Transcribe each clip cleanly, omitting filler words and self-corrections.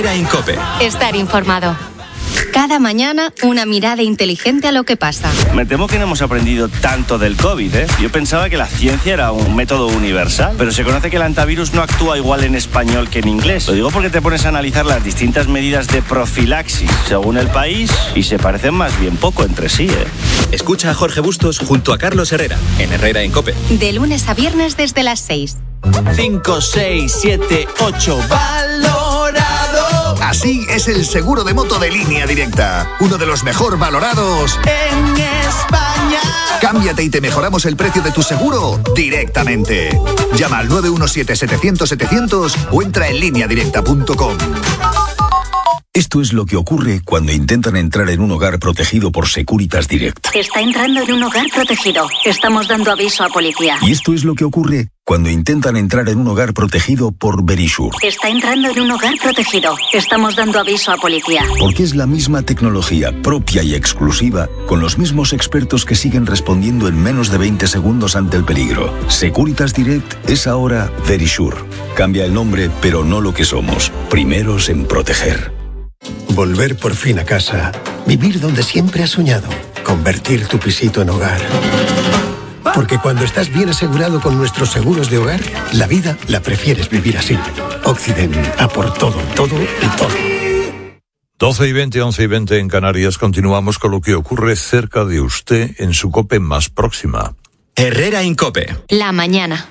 Herrera en COPE. Estar informado. Cada mañana, una mirada inteligente a lo que pasa. Me temo que no hemos aprendido tanto del COVID, ¿eh? Yo pensaba que la ciencia era un método universal, pero se conoce que el antivirus no actúa igual en español que en inglés. Lo digo porque te pones a analizar las distintas medidas de profilaxis según el país y se parecen más bien poco entre sí, ¿eh? Escucha a Jorge Bustos junto a Carlos Herrera, en Herrera en COPE. De lunes a viernes desde las 6. 5, 6, 7, 8. ¡Valorado! Así es el seguro de moto de Línea Directa. Uno de los mejor valorados en España. Cámbiate y te mejoramos el precio de tu seguro directamente. Llama al 917-700-700 o entra en lineadirecta.com. Esto es lo que ocurre cuando intentan entrar en un hogar protegido por Securitas Direct. Está entrando en un hogar protegido. Estamos dando aviso a policía. Y esto es lo que ocurre cuando intentan entrar en un hogar protegido por Verisure. Está entrando en un hogar protegido. Estamos dando aviso a policía. Porque es la misma tecnología propia y exclusiva, con los mismos expertos que siguen respondiendo en menos de 20 segundos ante el peligro. Securitas Direct es ahora Verisure. Cambia el nombre, pero no lo que somos. Primeros en proteger. Volver por fin a casa. Vivir donde siempre has soñado. Convertir tu pisito en hogar. Porque cuando estás bien asegurado con nuestros seguros de hogar, la vida la prefieres vivir así. Occident, a por todo, todo y todo. 12:20, 11:20 en Canarias. Continuamos con lo que ocurre cerca de usted en su COPE más próxima. Herrera en COPE. La mañana.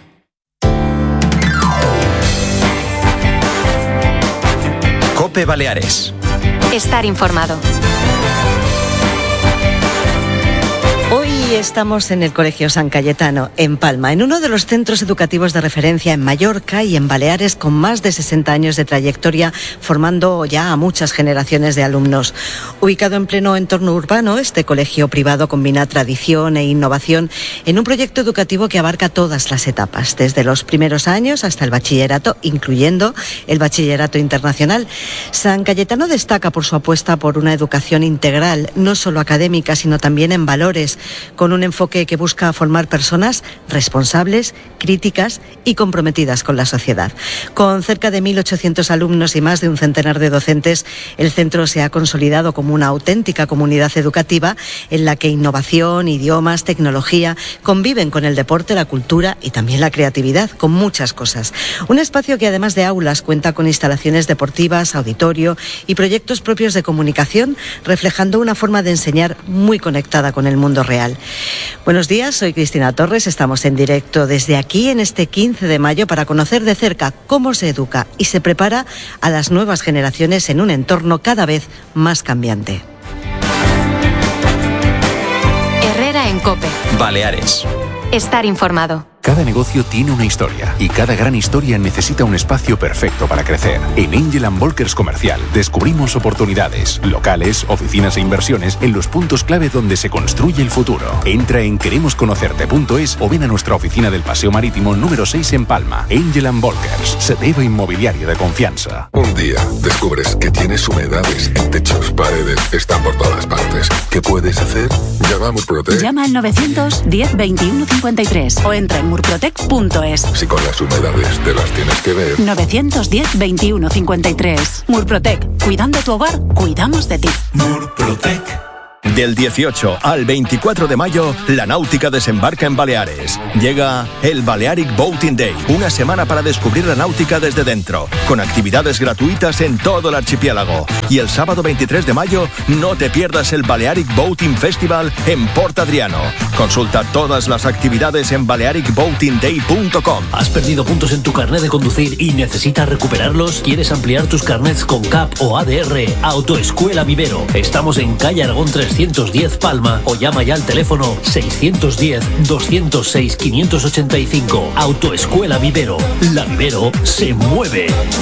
COPE Baleares. Estar informado. Hoy estamos en el Colegio San Cayetano, en Palma, en uno de los centros educativos de referencia en Mallorca y en Baleares, con más de 60 años de trayectoria, formando ya a muchas generaciones de alumnos. Ubicado en pleno entorno urbano, este colegio privado combina tradición e innovación en un proyecto educativo que abarca todas las etapas, desde los primeros años hasta el bachillerato, incluyendo el bachillerato internacional. San Cayetano destaca por su apuesta por una educación integral, no solo académica, sino también en valores, con un enfoque que busca formar personas responsables, críticas y comprometidas con la sociedad. Con cerca de 1.800 alumnos y más de un centenar de docentes, el centro se ha consolidado como una auténtica comunidad educativa en la que innovación, idiomas, tecnología conviven con el deporte, la cultura y también la creatividad, con muchas cosas. Un espacio que además de aulas cuenta con instalaciones deportivas, auditorio y proyectos propios de comunicación, reflejando una forma de enseñar muy conectada con el mundo real. Buenos días, soy Cristina Torres, estamos en directo desde aquí en este 15 de mayo para conocer de cerca cómo se educa y se prepara a las nuevas generaciones en un entorno cada vez más cambiante. Herrera en COPE. Baleares. Estar informado. Cada negocio tiene una historia y cada gran historia necesita un espacio perfecto para crecer. En Angel & Volkers Comercial descubrimos oportunidades, locales, oficinas e inversiones en los puntos clave donde se construye el futuro. Entra en queremosconocerte.es o ven a nuestra oficina del Paseo Marítimo número 6 en Palma. Angel & Volkers, Sedeva Inmobiliario de confianza. Un día descubres que tienes humedades en techos, paredes, están por todas partes. ¿Qué puedes hacer? Llama a Murprotec. Llama al 910 21 53 o entra en murprotec.es. Si con las humedades te las tienes que ver. 910 21 53. Murprotec. Cuidando tu hogar, cuidamos de ti. Murprotec. Del 18 al 24 de mayo, la náutica desembarca en Baleares. Llega el Balearic Boating Day, una semana para descubrir la náutica desde dentro, con actividades gratuitas en todo el archipiélago. Y el sábado 23 de mayo, no te pierdas el Balearic Boating Festival en Port Adriano. Consulta todas las actividades en balearicboatingday.com. ¿Has perdido puntos en tu carnet de conducir y necesitas recuperarlos? ¿Quieres ampliar tus carnets con CAP o ADR? Autoescuela Vivero. Estamos en calle Aragón 310 Palma o llama ya al teléfono 610-206-585. Autoescuela Vivero. La Vivero se mueve.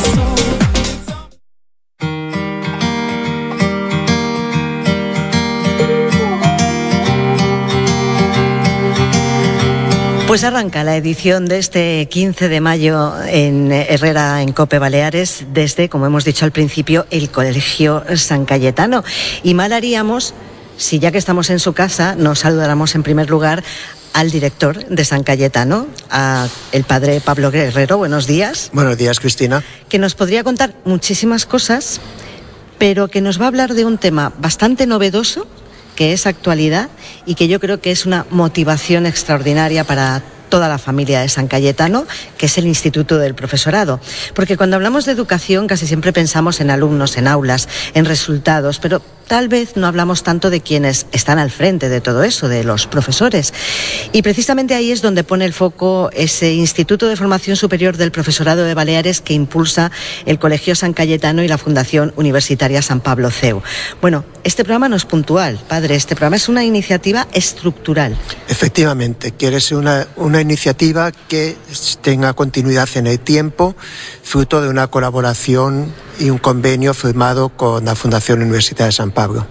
Pues arranca la edición de este 15 de mayo en Herrera en COPE Baleares desde, como hemos dicho al principio, el Colegio San Cayetano. Y mal haríamos si, ya que estamos en su casa, nos saludáramos en primer lugar al director de San Cayetano, el padre Pablo Guerrero. Buenos días. Buenos días, Cristina. Que nos podría contar muchísimas cosas, pero que nos va a hablar de un tema bastante novedoso, que es actualidad y que yo creo que es una motivación extraordinaria para toda la familia de San Cayetano, que es el Instituto del Profesorado. Porque cuando hablamos de educación casi siempre pensamos en alumnos, en aulas, en resultados, pero tal vez no hablamos tanto de quienes están al frente de todo eso, de los profesores. Y precisamente ahí es donde pone el foco ese Instituto de Formación Superior del Profesorado de Baleares que impulsa el Colegio San Cayetano y la Fundación Universitaria San Pablo CEU. Bueno, este programa no es puntual, padre, este programa es una iniciativa estructural. Efectivamente, quiere ser una iniciativa que tenga continuidad en el tiempo, fruto de una colaboración y un convenio firmado con la Fundación Universitaria de San Pablo.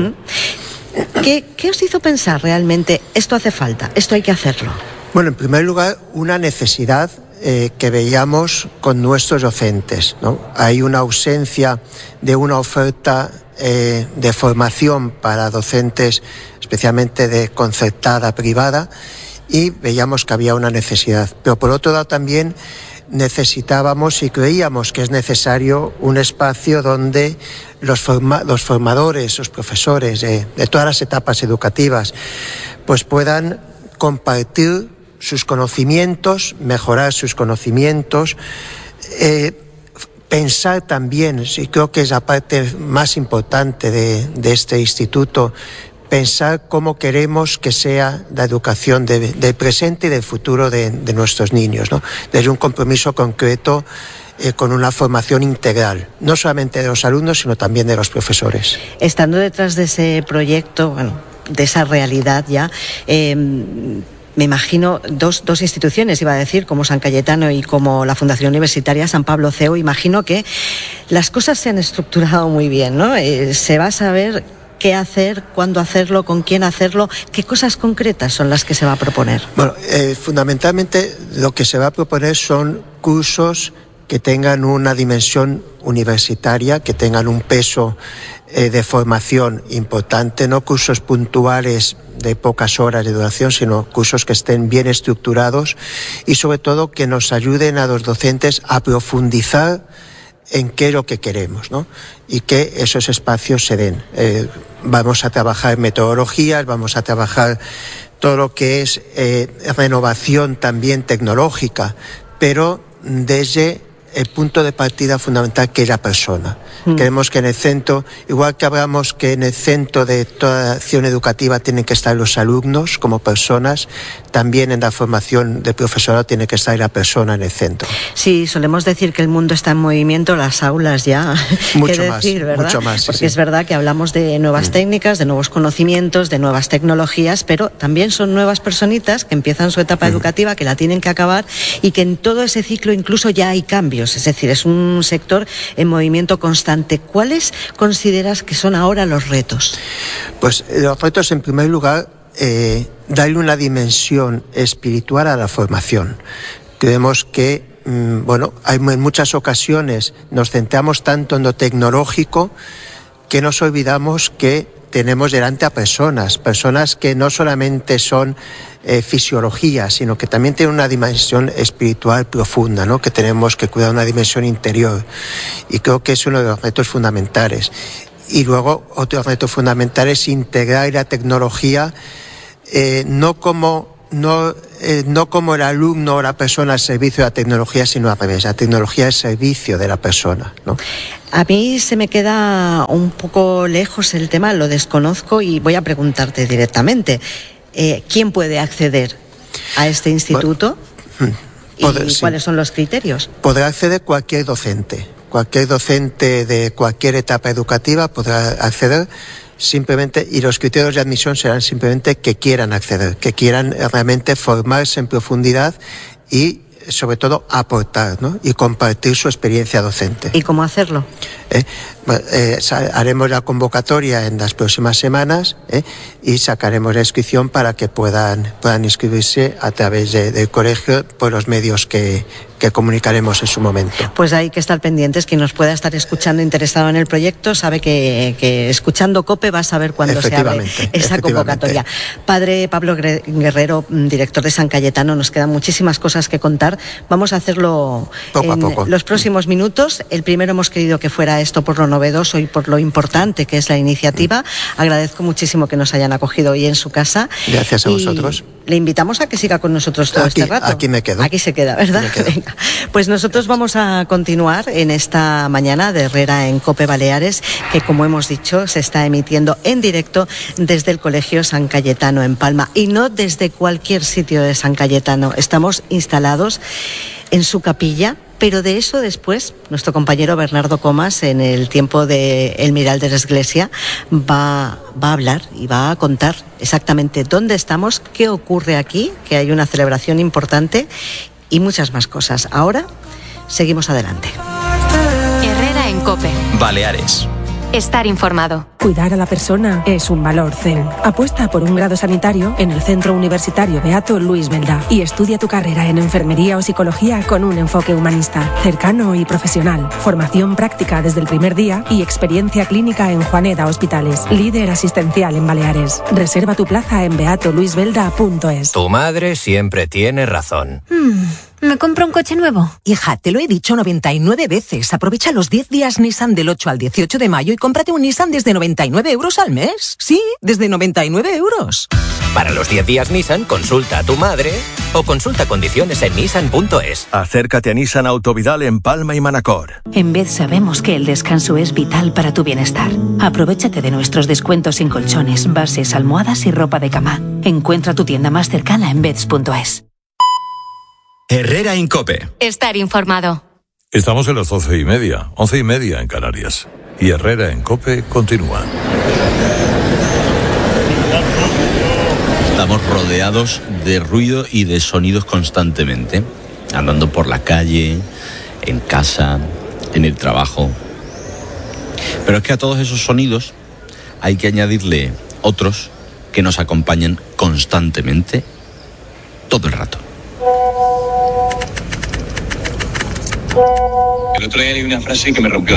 ¿Qué os hizo pensar realmente esto hace falta, esto hay que hacerlo? Bueno, en primer lugar, una necesidad que veíamos con nuestros docentes, ¿no? Hay una ausencia de una oferta de formación para docentes, especialmente de concertada privada, y veíamos que había una necesidad. Pero por otro lado también necesitábamos y creíamos que es necesario un espacio donde los formadores, los profesores de todas las etapas educativas, pues puedan compartir sus conocimientos, mejorar sus conocimientos, pensar también, y creo que es la parte más importante de este instituto, pensar cómo queremos que sea la educación del presente y del futuro de nuestros niños, ¿no? Desde un compromiso concreto con una formación integral, no solamente de los alumnos, sino también de los profesores. Estando detrás de ese proyecto, bueno, de esa realidad ya, me imagino dos instituciones, iba a decir, como San Cayetano y como la Fundación Universitaria San Pablo CEU, imagino que las cosas se han estructurado muy bien, ¿no? Se va a saber qué hacer, cuándo hacerlo, con quién hacerlo, qué cosas concretas son las que se va a proponer. Bueno, fundamentalmente lo que se va a proponer son cursos que tengan una dimensión universitaria, que tengan un peso de formación importante, no cursos puntuales de pocas horas de duración, sino cursos que estén bien estructurados y sobre todo que nos ayuden a los docentes a profundizar en qué es lo que queremos, ¿no? Y que esos espacios se den. Vamos a trabajar metodologías, vamos a trabajar todo lo que es renovación también tecnológica, pero desde el punto de partida fundamental que es la persona. Queremos que en el centro, igual que hablamos que en el centro de toda acción educativa tienen que estar los alumnos como personas, también en la formación de profesorado tiene que estar la persona en el centro. Sí, solemos decir que el mundo está en movimiento, las aulas ya. Mucho más, ¿verdad? Mucho más. Porque sí. Es verdad que hablamos de nuevas técnicas, de nuevos conocimientos, de nuevas tecnologías, pero también son nuevas personitas que empiezan su etapa educativa, que la tienen que acabar y que en todo ese ciclo incluso ya hay cambios. Es decir, es un sector en movimiento constante. ¿Cuáles consideras que son ahora los retos? Pues los retos, en primer lugar, darle una dimensión espiritual a la formación. Creemos que, en muchas ocasiones nos centramos tanto en lo tecnológico que nos olvidamos que tenemos delante a personas que no solamente son fisiología, sino que también tienen una dimensión espiritual profunda, ¿no? Que tenemos que cuidar una dimensión interior. Y creo que es uno de los retos fundamentales. Y luego, otro reto fundamental es integrar la tecnología no como el alumno o la persona al servicio de la tecnología, sino al revés, la tecnología al servicio de la persona, ¿no? A mí se me queda un poco lejos el tema, lo desconozco y voy a preguntarte directamente. ¿Quién puede acceder a este instituto? ¿Y cuáles son los criterios? Podrá acceder cualquier docente. Cualquier docente de cualquier etapa educativa podrá acceder simplemente, y los criterios de admisión serán simplemente que quieran acceder, que quieran realmente formarse en profundidad y sobre todo aportar, ¿no? Y compartir su experiencia docente. ¿Y cómo hacerlo? Haremos la convocatoria en las próximas semanas y sacaremos la inscripción para que puedan inscribirse a través del colegio por los medios que que comunicaremos en su momento. Pues hay que estar pendientes. Quien nos pueda estar escuchando interesado en el proyecto sabe que escuchando COPE va a saber cuándo se abre esa convocatoria. Padre Pablo Guerrero, director de San Cayetano, nos quedan muchísimas cosas que contar. Vamos a hacerlo poco a poco. Los próximos minutos. El primero hemos querido que fuera esto por lo novedoso y por lo importante que es la iniciativa. Agradezco muchísimo que nos hayan acogido hoy en su casa. Gracias a vosotros. Le invitamos a que siga con nosotros todo este rato. Aquí me quedo. Aquí se queda, ¿verdad? Venga. Pues nosotros vamos a continuar en esta mañana de Herrera en COPE Baleares, que como hemos dicho se está emitiendo en directo desde el Colegio San Cayetano en Palma, y no desde cualquier sitio de San Cayetano. Estamos instalados en su capilla, pero de eso después nuestro compañero Bernardo Comas, en el tiempo de El Miral de la Iglesia, va a hablar y va a contar exactamente dónde estamos, qué ocurre aquí, que hay una celebración importante y muchas más cosas. Ahora seguimos adelante. Herrera en COPE. Baleares. Estar informado. Cuidar a la persona es un valor CEN. Apuesta por un grado sanitario en el Centro Universitario Beato Luis Belda y estudia tu carrera en enfermería o psicología con un enfoque humanista, cercano y profesional. Formación práctica desde el primer día y experiencia clínica en Juaneda Hospitales. Líder asistencial en Baleares. Reserva tu plaza en beatoluisbelda.es. Tu madre siempre tiene razón. ¿Me compro un coche nuevo? Hija, te lo he dicho 99 veces. Aprovecha los 10 días Nissan del 8 al 18 de mayo y cómprate un Nissan desde 99 euros al mes. Sí, desde 99 euros. Para los 10 días Nissan, consulta a tu madre o consulta condiciones en nissan.es. Acércate a Nissan Autovidal en Palma y Manacor. En Bed sabemos que el descanso es vital para tu bienestar. Aprovechate de nuestros descuentos en colchones, bases, almohadas y ropa de cama. Encuentra tu tienda más cercana en beds.es. Herrera en COPE. Estar informado. Estamos en las 11:30 en Canarias. Y Herrera en COPE continúa. Estamos rodeados de ruido y de sonidos constantemente. Andando por la calle, en casa, en el trabajo. Pero es que a todos esos sonidos hay que añadirle otros que nos acompañan constantemente, todo el rato. El otro día leí una frase que me rompió.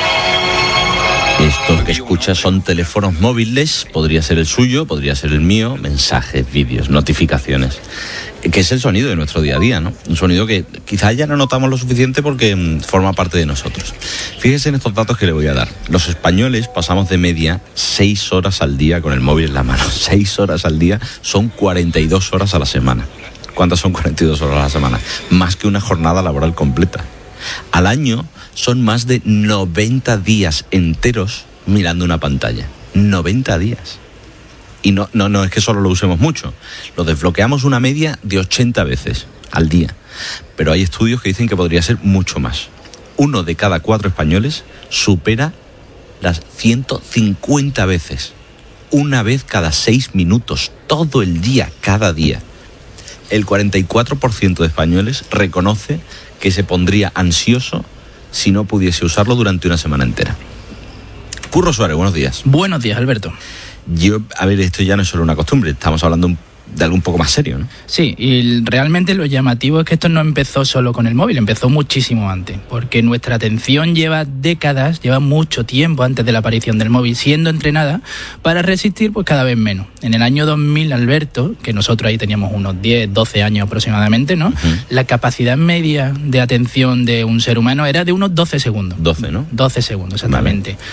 Esto que escuchas son teléfonos móviles, podría ser el suyo, podría ser el mío, mensajes, vídeos, notificaciones, que es el sonido de nuestro día a día, ¿no? Un sonido que quizás ya no notamos lo suficiente porque forma parte de nosotros. Fíjese en estos datos que le voy a dar. Los españoles pasamos de media 6 horas al día con el móvil en la mano. 6 horas al día son 42 horas a la semana. ¿Cuántas son 42 horas a la semana? Más que una jornada laboral completa. Al año son más de 90 días enteros mirando una pantalla. 90 días. Y no es que solo lo usemos mucho. Lo desbloqueamos una media de 80 veces al día. Pero hay estudios que dicen que podría ser mucho más. 1 de cada 4 españoles supera las 150 veces. Una vez cada 6 minutos, todo el día, cada día. El 44% de españoles reconoce que se pondría ansioso si no pudiese usarlo durante una semana entera. Curro Suárez, buenos días. Buenos días, Alberto. Esto ya no es solo una costumbre, estamos hablando de algo un poco más serio, ¿no? Sí, y realmente lo llamativo es que esto no empezó solo con el móvil, empezó muchísimo antes, porque nuestra atención lleva décadas, lleva mucho tiempo antes de la aparición del móvil, siendo entrenada para resistir pues cada vez menos. En el año 2000, Alberto, que nosotros ahí teníamos unos 10, 12 años aproximadamente, ¿no? La capacidad media de atención de un ser humano era de unos 12 segundos. 12, ¿no? 12 segundos, exactamente. Vale.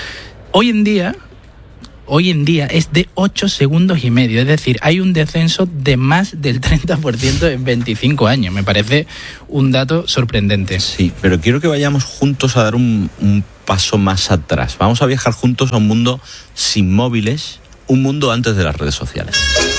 Hoy en día es de 8 segundos y medio, es decir, hay un descenso de más del 30% en 25 años. Me parece un dato sorprendente. Sí, pero quiero que vayamos juntos a dar un paso más atrás. Vamos a viajar juntos a un mundo sin móviles, un mundo antes de las redes sociales.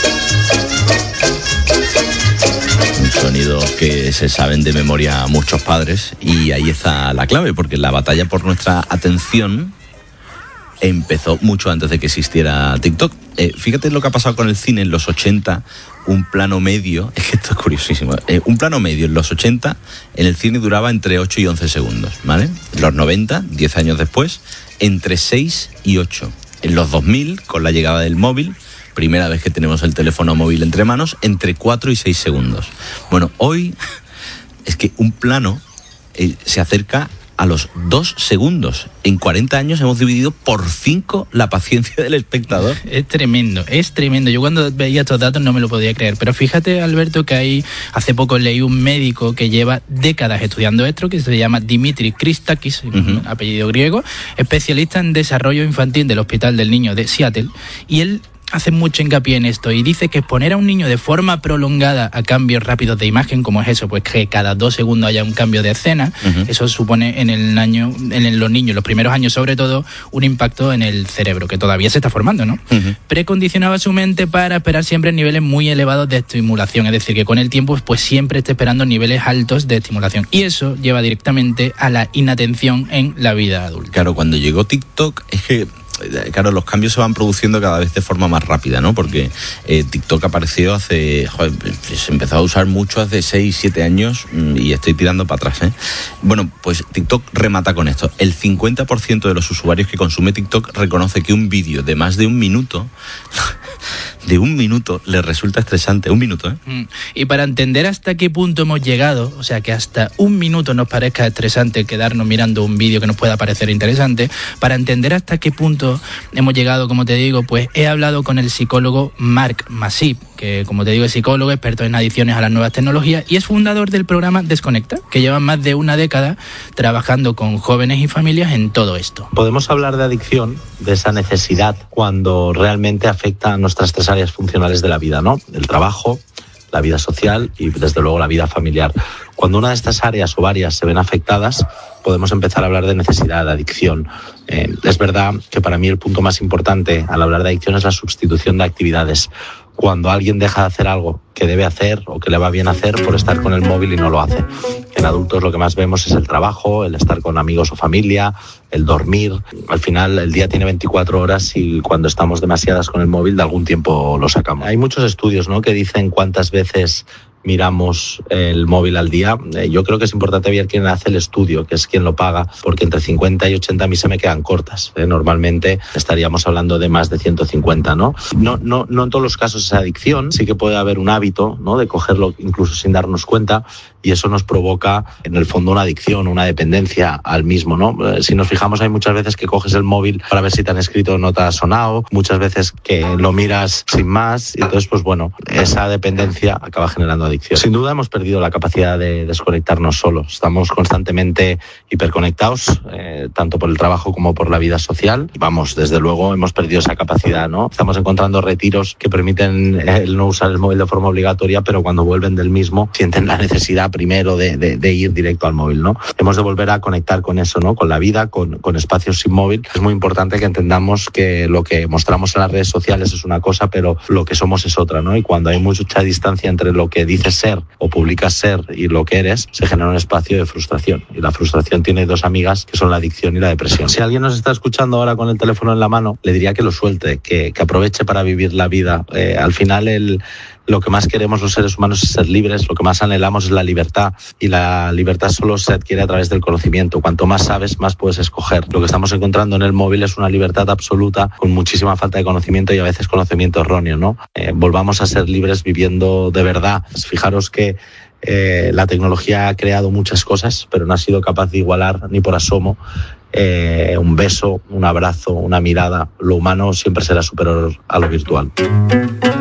Un sonido que se saben de memoria muchos padres y ahí está la clave, porque la batalla por nuestra atención empezó mucho antes de que existiera TikTok. Fíjate lo que ha pasado con el cine en los 80, un plano medio, es que esto es curiosísimo, un plano medio en los 80 en el cine duraba entre 8 y 11 segundos, ¿vale? En los 90, 10 años después, entre 6 y 8. En los 2000, con la llegada del móvil, primera vez que tenemos el teléfono móvil entre manos, entre 4 y 6 segundos. Bueno, hoy es que un plano se acerca a los 2 segundos. En 40 años hemos dividido por 5 la paciencia del espectador. Es tremendo, es tremendo. Yo cuando veía estos datos no me lo podía creer. Pero fíjate, Alberto, que hace poco leí un médico que lleva décadas estudiando esto, que se llama Dimitri Christakis, apellido griego, especialista en desarrollo infantil del Hospital del Niño de Seattle, y él hace mucho hincapié en esto y dice que exponer a un niño de forma prolongada a cambios rápidos de imagen, como es eso, pues que cada 2 segundos haya un cambio de escena, eso supone en los niños, los primeros años sobre todo, un impacto en el cerebro, que todavía se está formando, ¿no? Precondicionaba su mente para esperar siempre niveles muy elevados de estimulación, es decir, que con el tiempo pues siempre esté esperando niveles altos de estimulación, y eso lleva directamente a la inatención en la vida adulta. Claro, cuando llegó TikTok es que los cambios se van produciendo cada vez de forma más rápida, ¿no? Porque TikTok apareció se empezó a usar mucho hace 6, 7 años y estoy tirando para atrás, ¿eh? Bueno, pues TikTok remata con esto. El 50% de los usuarios que consume TikTok reconoce que un vídeo de más de 1 minuto les resulta estresante. 1 minuto, ¿eh? Y para entender hasta qué punto hemos llegado, o sea, que hasta 1 minuto nos parezca estresante quedarnos mirando un vídeo que nos pueda parecer interesante, para entender hasta qué punto hemos llegado, como te digo, pues he hablado con el psicólogo Mark Masip, que, como te digo, es psicólogo, experto en adicciones a las nuevas tecnologías y es fundador del programa Desconecta, que lleva más de 1 década trabajando con jóvenes y familias en todo esto. Podemos hablar de adicción, de esa necesidad, cuando realmente afecta a nuestras 3 áreas funcionales de la vida, ¿no? El trabajo, la vida social y, desde luego, la vida familiar. Cuando una de estas áreas o varias se ven afectadas, podemos empezar a hablar de necesidad, de adicción. Es verdad que para mí el punto más importante al hablar de adicción es la sustitución de actividades. Cuando alguien deja de hacer algo que debe hacer o que le va bien hacer por estar con el móvil y no lo hace. En adultos lo que más vemos es el trabajo, el estar con amigos o familia, el dormir. Al final el día tiene 24 horas y cuando estamos demasiadas con el móvil de algún tiempo lo sacamos. Hay muchos estudios, ¿no?, que dicen cuántas veces miramos el móvil al día. Yo creo que es importante ver quién hace el estudio, que es quien lo paga, porque entre 50 y 80 a mí se me quedan cortas. Normalmente estaríamos hablando de más de 150, ¿no? No en todos los casos es adicción, sí que puede haber un hábito, ¿no?, de cogerlo incluso sin darnos cuenta, y eso nos provoca en el fondo una adicción, una dependencia al mismo, ¿no? Si nos fijamos, hay muchas veces que coges el móvil para ver si te han escrito no te ha sonado, muchas veces que lo miras sin más, y entonces pues bueno, esa dependencia acaba generando adicción. Sin duda hemos perdido la capacidad de desconectarnos solos, estamos constantemente hiperconectados, tanto por el trabajo como por la vida social, y vamos, desde luego hemos perdido esa capacidad, ¿no? Estamos encontrando retiros que permiten el no usar el móvil de forma obligatoria, pero cuando vuelven del mismo sienten la necesidad primero de ir directo al móvil, ¿no? Hemos de volver a conectar con eso, ¿no?, con la vida, con espacios sin móvil. Es muy importante que entendamos que lo que mostramos en las redes sociales es una cosa, pero lo que somos es otra, ¿no? Y cuando hay mucha distancia entre lo que dices ser o publicas ser y lo que eres, se genera un espacio de frustración. Y la frustración tiene 2 amigas, que son la adicción y la depresión. Si alguien nos está escuchando ahora con el teléfono en la mano, le diría que lo suelte, que aproveche para vivir la vida. Al final lo que más queremos los seres humanos es ser libres, lo que más anhelamos es la libertad, y la libertad solo se adquiere a través del conocimiento. Cuanto más sabes, más puedes escoger. Lo que estamos encontrando en el móvil es una libertad absoluta con muchísima falta de conocimiento y a veces conocimiento erróneo, ¿no? Volvamos a ser libres viviendo de verdad. Fijaros que la tecnología ha creado muchas cosas, pero no ha sido capaz de igualar ni por asomo un beso, un abrazo, una mirada. Lo humano siempre será superior a lo virtual.